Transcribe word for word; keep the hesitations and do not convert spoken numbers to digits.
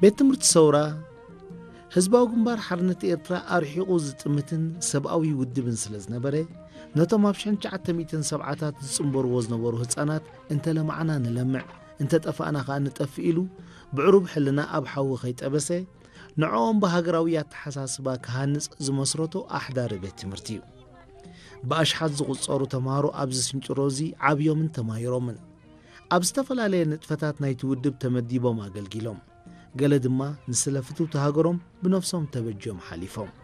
ቤት ትምህርቲ ሰውራ ህዝባዊ ግንባር ሓርነት ኤርትራ ኣርሒቑ ዝጥምትን ሰብኣዊ ውድብን ስለ ዝነበረ ነቶም ኣብ ሽሕን ትሽዓተ ሚእትን ሰብዓታት ዝጽንበርዎ ዝነበሩ ህፃናት እንተለማዕና ንለምዕ እንተጠፋእና ከዓ ንጠፍእ ኢሉ ብዕሩብ ሕልና ኣብ ሓዊ ኸይጠበሰ ንዕኦም ብሃገራዊ ኣተሓሳስባ ክሃንጽ ዝመስረቶ ኣሕዳሪ ቤት ትምህርቲ እዩ። ብኣሽሓት ዝቝጸሩ ተምሃሮ ኣብዚ ስንጭሮ እዚ ዓብዮምን ተማሂሮምን ኣብ ዝተፈላለየ ንጥፈታት ናይቲ ውድብ ተመዲቦም ኣገልጊሎም ገለ ድማ ንስለፍቱ ተሃገሮም ብነፍሶም ተበጅዮም ሓሊፎም